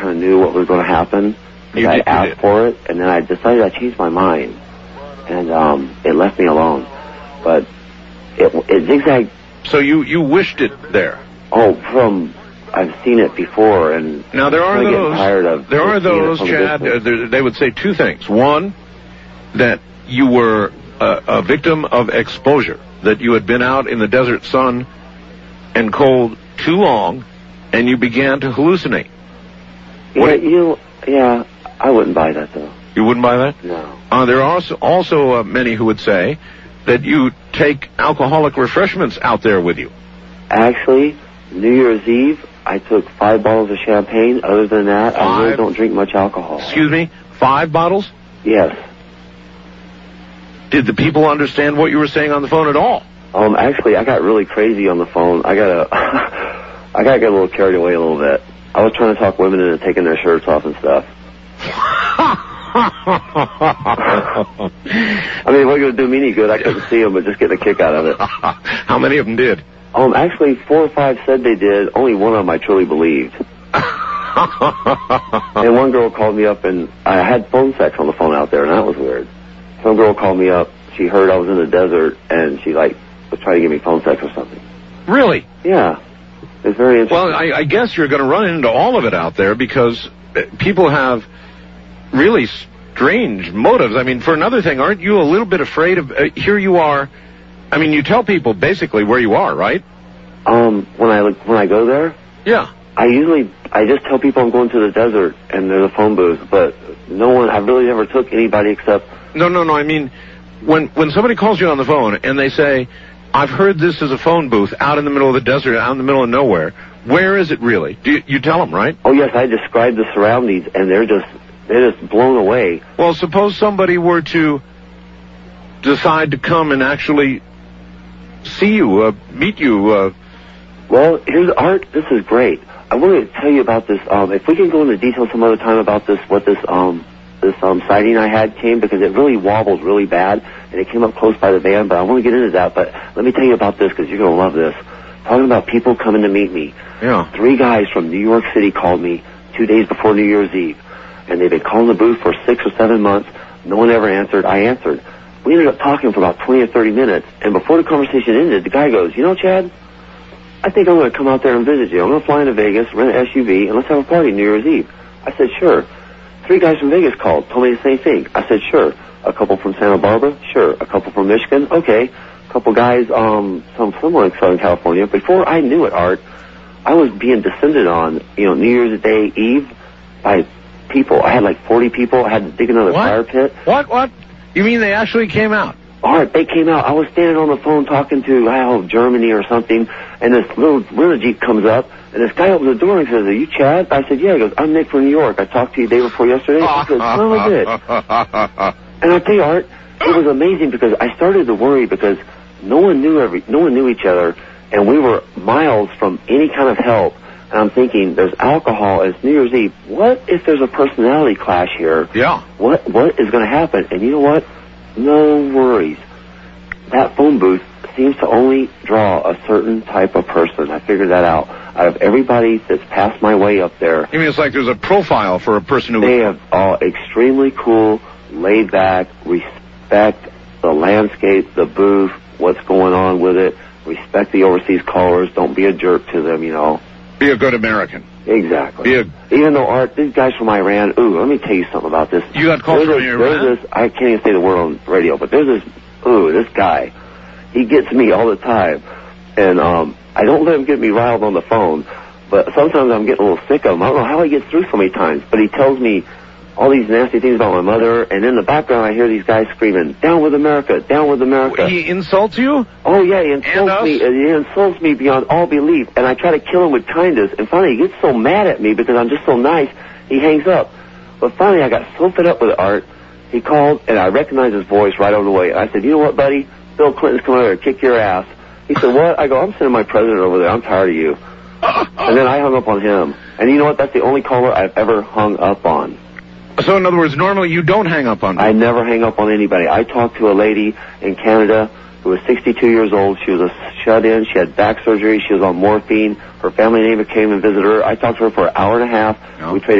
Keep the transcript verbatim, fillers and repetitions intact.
kind of knew what was going to happen. You I did, asked you did. for it, and then I decided I changed my mind, and um, it left me alone. But it, it zigzagged. So you, you wished it there? Oh, from I've seen it before, and now there are I'm those. getting tired of there are seeing it those, from a Chad. distance. Uh, there- they would say two things. One, that you were a, a victim of exposure, that you had been out in the desert sun and cold too long, and you began to hallucinate. Yeah, What- you know, yeah, I wouldn't buy that though. You wouldn't buy that? No. Uh, there are also, also uh, many who would say that you take alcoholic refreshments out there with you. Actually, New Year's Eve, I took five bottles of champagne. Other than that, I really Five? don't drink much alcohol. Excuse me? Five bottles? Yes. Did the people understand what you were saying on the phone at all? Um, actually, I got really crazy on the phone. I got a, I got to get a little carried away a little bit. I was trying to talk women into taking their shirts off and stuff. I mean, what going to do me any good? I couldn't see them, but just getting a kick out of it. How many of them did? Um, actually, four or five said they did. Only one of them I truly believed. And one girl called me up, and I had phone sex on the phone out there, and that was weird. Some girl called me up. She heard I was in the desert, and she, like, was trying to give me phone sex or something. Really? Yeah. It's very interesting. Well, I, I guess you're going to run into all of it out there because uh, people have really strange motives. I mean, for another thing, aren't you a little bit afraid of, uh, here you are, I mean, you tell people basically where you are, right? Um, when I, when I go there, Yeah. I usually, I just tell people I'm going to the desert, and there's a phone booth, but no one, I really never took anybody except... No, no, no, I mean, when when somebody calls you on the phone and they say, I've heard this is a phone booth out in the middle of the desert, out in the middle of nowhere, where is it really? Do you, you tell them, right? Oh, yes, I describe the surroundings, and they're just, they're just blown away. Well, suppose somebody were to decide to come and actually see you, uh, meet you. Uh, Well, here's Art. This is great. I want to tell you about this. Um, if we can go into detail some other time about this, what this um this um sighting I had came, because it really wobbled really bad, and it came up close by the van. But I want to get into that. But let me tell you about this, because you're going to love this. Talking about people coming to meet me. yeah. Three guys from New York City called me two days before New Year's Eve, and they've been calling the booth for six or seven months. No one ever answered. I answered. We ended up talking for about twenty or thirty minutes, and before the conversation ended, the guy goes, "You know, Chad, I think I'm going to come out there and visit you. I'm going to fly into Vegas, rent an S U V, and let's have a party New Year's Eve." I said, "Sure." Three guys from Vegas called, told me the same thing. I said, "Sure." A couple from Santa Barbara? Sure. A couple from Michigan? Okay. A couple guys, um, some somewhere in Southern California. Before I knew it, Art, I was being descended on, you know, New Year's Day Eve by people. I had like forty people. I had to dig another What? fire pit. What, what? You mean they actually came out? Art, they came out. I was standing on the phone talking to, I don't know, Germany or something, and this little rental Jeep comes up, and this guy opens the door and says, "Are you Chad?" I said, "Yeah." He goes, "I'm Nick from New York. I talked to you the day before yesterday." I said, "Son of a bitch." And I tell you, Art, it was amazing because I started to worry because no one knew every, no one knew each other, and we were miles from any kind of help. And I'm thinking, there's alcohol, it's New Year's Eve. What if there's a personality clash here? Yeah. What What is going to happen? And you know what? No worries. That phone booth seems to only draw a certain type of person. I figured that out. Out of everybody that's passed my way up there, You mean it's like there's a profile for a person who... they have all extremely cool, laid back, respect the landscape, the booth, what's going on with it, respect the overseas callers, don't be a jerk to them, you know. Be a good American. Exactly. Be a... Even though, Art, these guys from Iran, ooh, let me tell you something about this. You got calls There's from this, Iran? There's this, I can't even say the word on radio, but there's this, ooh, this guy, he gets me all the time, and um, I don't let him get me riled on the phone, but sometimes I'm getting a little sick of him. I don't know how he gets through so many times, but he tells me all these nasty things about my mother, and in the background I hear these guys screaming, "Down with America, down with America." He insults you? Oh, yeah, he And insults us? me, and he insults me beyond all belief, and I try to kill him with kindness, and finally he gets so mad at me because I'm just so nice, he hangs up. But finally I got so fed up with it, Art, he called, and I recognized his voice right over the way, and I said, "You know what, buddy? Bill Clinton's coming over to kick your ass." He said, "What?" I go, "I'm sending my president over there. I'm tired of you." And then I hung up on him. And you know what? That's the only caller I've ever hung up on. So in other words, normally you don't hang up on I people. never hang up on anybody. I talked to a lady in Canada who was sixty-two years old. She was a shut-in. She had back surgery. She was on morphine. Her family neighbor came and visited her. I talked to her for an hour and a half. No. We traded